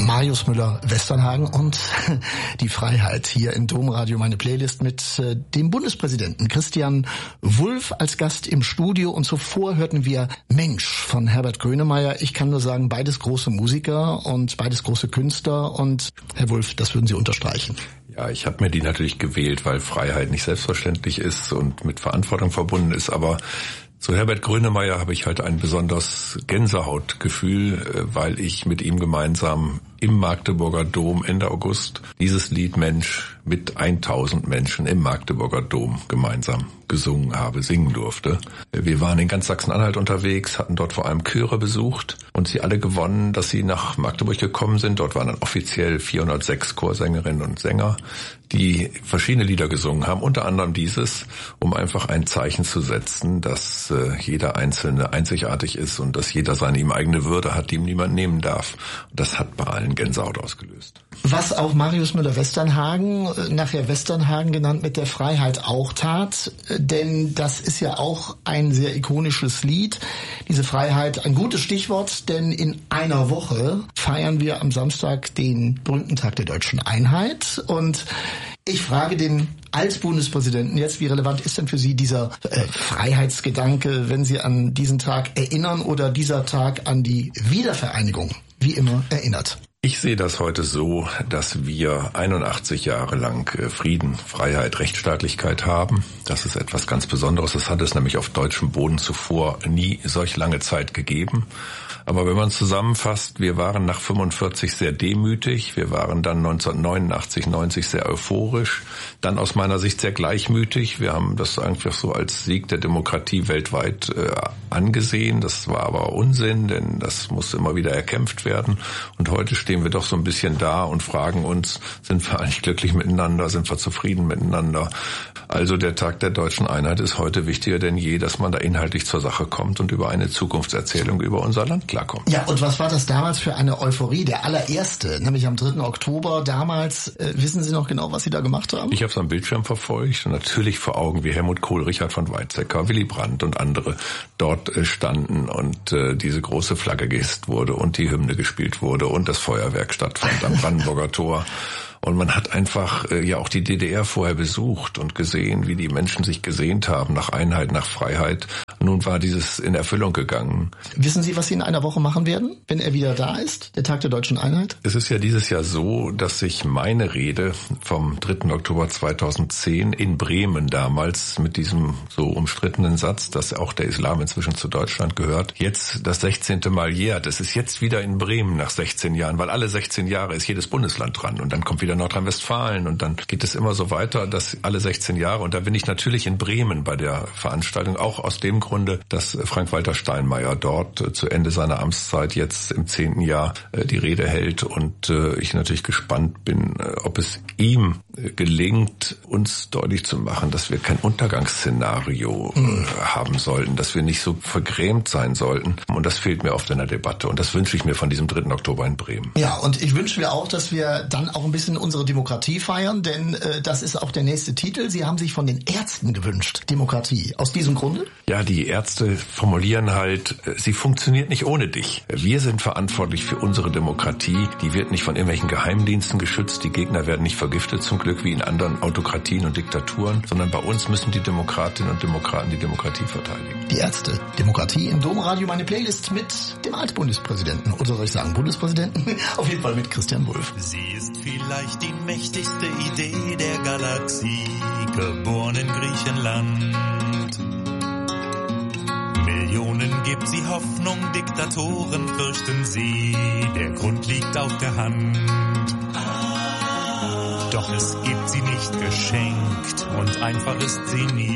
Marius Müller-Westernhagen und die Freiheit hier im Domradio, meine Playlist mit dem Bundespräsidenten Christian Wulff als Gast im Studio. Und zuvor hörten wir Mensch von Herbert Grönemeyer. Ich kann nur sagen, beides große Musiker und beides große Künstler. Und Herr Wulff, das würden Sie unterstreichen? Ja, ich habe mir die natürlich gewählt, weil Freiheit nicht selbstverständlich ist und mit Verantwortung verbunden ist, aber zu Herbert Grönemeyer habe ich halt ein besonders Gänsehautgefühl, weil ich mit ihm gemeinsam im Magdeburger Dom Ende August dieses Lied Mensch mit 1000 Menschen im Magdeburger Dom gemeinsam gesungen habe, singen durfte. Wir waren in ganz Sachsen-Anhalt unterwegs, hatten dort vor allem Chöre besucht und sie alle gewonnen, dass sie nach Magdeburg gekommen sind. Dort waren dann offiziell 406 Chorsängerinnen und Sänger, die verschiedene Lieder gesungen haben, unter anderem dieses, um einfach ein Zeichen zu setzen, dass jeder Einzelne einzigartig ist und dass jeder seine ihm eigene Würde hat, die ihm niemand nehmen darf. Und das hat bei allen Gänsehaut ausgelöst. Was auch Marius Müller-Westernhagen, nachher Westernhagen genannt, mit der Freiheit auch tat, denn das ist ja auch ein sehr ikonisches Lied. Diese Freiheit, ein gutes Stichwort, denn in einer Woche feiern wir am Samstag den berühmten Tag der Deutschen Einheit. Und ich frage den Altbundespräsidenten jetzt, wie relevant ist denn für Sie dieser Freiheitsgedanke, wenn Sie an diesen Tag erinnern oder dieser Tag an die Wiedervereinigung, wie immer, erinnert? Ich sehe das heute so, dass wir 81 Jahre lang Frieden, Freiheit, Rechtsstaatlichkeit haben. Das ist etwas ganz Besonderes. Das hat es nämlich auf deutschem Boden zuvor nie solch lange Zeit gegeben. Aber wenn man zusammenfasst, wir waren nach 45 sehr demütig, wir waren dann 1989, 90 sehr euphorisch, dann aus meiner Sicht sehr gleichmütig. Wir haben das einfach so als Sieg der Demokratie weltweit angesehen. Das war aber Unsinn, denn das muss immer wieder erkämpft werden. Und heute stehen wir doch so ein bisschen da und fragen uns, sind wir eigentlich glücklich miteinander, sind wir zufrieden miteinander? Also der Tag der Deutschen Einheit ist heute wichtiger denn je, dass man da inhaltlich zur Sache kommt und über eine Zukunftserzählung über unser Land klarkommt. Ja, und was war das damals für eine Euphorie? Der allererste, nämlich am 3. Oktober damals. Wissen Sie noch genau, was Sie da gemacht haben? Ich habe es am Bildschirm verfolgt und natürlich vor Augen, wie Helmut Kohl, Richard von Weizsäcker, Willy Brandt und andere dort standen und diese große Flagge gehisst wurde und die Hymne gespielt wurde und das Feuerwerk stattfand am Brandenburger Tor. Und man hat einfach ja auch die DDR vorher besucht und gesehen, wie die Menschen sich gesehnt haben nach Einheit, nach Freiheit. Nun war dieses in Erfüllung gegangen. Wissen Sie, was Sie in einer Woche machen werden, wenn er wieder da ist, der Tag der Deutschen Einheit? Es ist ja dieses Jahr so, dass sich meine Rede vom 3. Oktober 2010 in Bremen damals mit diesem so umstrittenen Satz, dass auch der Islam inzwischen zu Deutschland gehört, jetzt das 16. Mal jährt. Es ist jetzt wieder in Bremen nach 16 Jahren, weil alle 16 Jahre ist jedes Bundesland dran und dann kommt wieder Nordrhein-Westfalen und dann geht es immer so weiter, dass alle 16 Jahre, und da bin ich natürlich in Bremen bei der Veranstaltung, auch aus dem Grunde, dass Frank-Walter Steinmeier dort zu Ende seiner Amtszeit jetzt im 10. Jahr die Rede hält und ich natürlich gespannt bin, ob es ihm gelingt, uns deutlich zu machen, dass wir kein Untergangsszenario haben sollten, dass wir nicht so vergrämt sein sollten, und das fehlt mir oft in der Debatte und das wünsche ich mir von diesem 3. Oktober in Bremen. Ja, und ich wünsche mir auch, dass wir dann auch ein bisschen unsere Demokratie feiern, denn das ist auch der nächste Titel. Sie haben sich von den Ärzten gewünscht, Demokratie. Aus diesem Grunde? Ja, die Ärzte formulieren halt, sie funktioniert nicht ohne dich. Wir sind verantwortlich für unsere Demokratie. Die wird nicht von irgendwelchen Geheimdiensten geschützt. Die Gegner werden nicht vergiftet, zum Glück, wie in anderen Autokratien und Diktaturen, sondern bei uns müssen die Demokratinnen und Demokraten die Demokratie verteidigen. Die Ärzte, Demokratie im Domradio, meine Playlist mit dem Altbundespräsidenten. Oder soll ich sagen Bundespräsidenten? Auf jeden Fall mit Christian Wulff. Sie ist vielleicht die mächtigste Idee der Galaxie, geboren in Griechenland. Millionen gibt sie Hoffnung, Diktatoren fürchten sie, der Grund liegt auf der Hand. Doch es gibt sie nicht geschenkt und einfach ist sie nie.